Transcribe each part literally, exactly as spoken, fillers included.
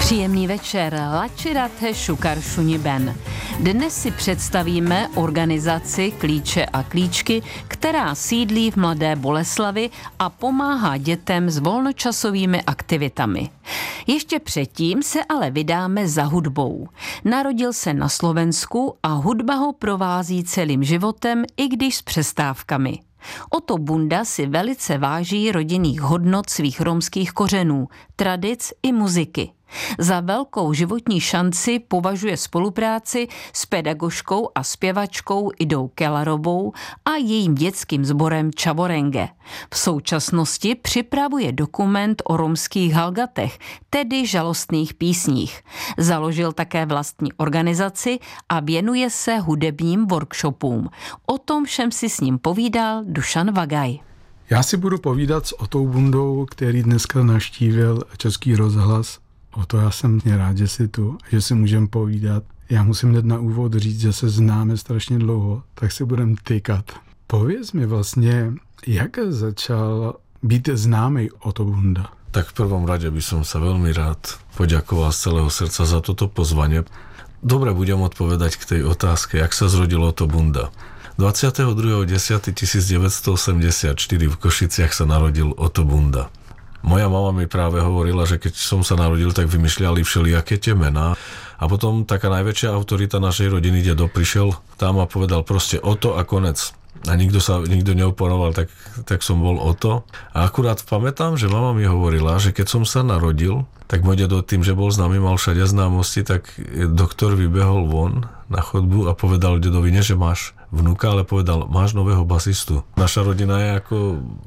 Příjemný večer, Lačirate Šukaršuni Ben. Dnes si představíme organizaci Klíče a klíčky, která sídlí v Mladé Boleslavi a pomáhá dětem s volnočasovými aktivitami. Ještě předtím se ale vydáme za hudbou. Narodil se na Slovensku a hudba ho provází celým životem, i když s přestávkami. Otto Bunda si velice váží rodinných hodnot svých romských kořenů, tradic i muziky. Za velkou životní šanci považuje spolupráci s pedagožkou a zpěvačkou Idou Kellarovou a jejím dětským sborem Čavorenge. V současnosti připravuje dokument o romských halgatech, tedy žalostných písních. Založil také vlastní organizaci a věnuje se hudebním workshopům. O tom všem si s ním povídal Dušan Vagaj. Já si budu povídat s Ottou Bundou, který dneska navštívil Český rozhlas. O to já jsem mě rád, že jsi tu, že si můžeme povídat. Já musím hned na úvod říct, že se známe strašně dlouho, tak si budeme tykat. Pověz mi vlastně, jak začal být známý Otto Bunda? Tak v prvom rade by som sa veľmi rád poďakoval z celého srdca za toto pozvanie. Dobre, budem odpovedať k tej otázke, jak sa zrodil Otto Bunda. dvadsiateho druhého októbra tisícdeväťstoosemdesiatštyri v Košiciach sa narodil Otto Bunda. Moja mama mi práve hovorila, že keď som sa narodil, tak vymýšľali všelijaké tie mená. A potom taká najväčšia autorita našej rodiny, dedo, prišiel tam a povedal proste Otto a konec. A nikto sa nikto neoporoval, tak, tak som bol Otto. A akurát pamätám, že mama mi hovorila, že keď som sa narodil, tak môj dedo tým, že bol známy, mal všade známosti, tak doktor vybehol von na chodbu a povedal dedovi, nie že máš vnúka, ale povedal, máš nového basistu. Naša rodina je ako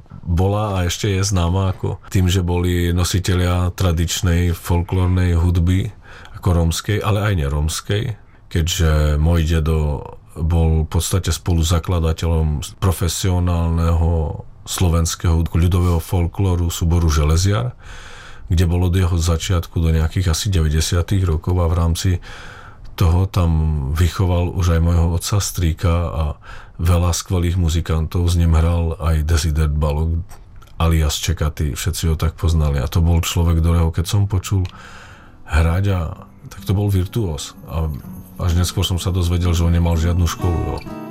bola a ešte je známa ako tým, že boli nositelia tradičnej folklórnej hudby, ako rómskej, ale aj nerómskej, keďže môj dedo bol v podstate spoluzakladateľom profesionálneho slovenského ľudového folklóru súboru Železiar, kde bol od jeho začiatku do nejakých asi deväťdesiatych rokov a v rámci toho tam vychoval už aj môjho otca strýka a veľa skvelých muzikantov, s ním hral aj Dezider Balog alias Čekaty, všetci ho tak poznali. A to bol človek, ktorého keď som počul hrať, a, tak to bol virtuós. A až neskôr som sa dozvedel, že on nemal žiadnu školu. Jo.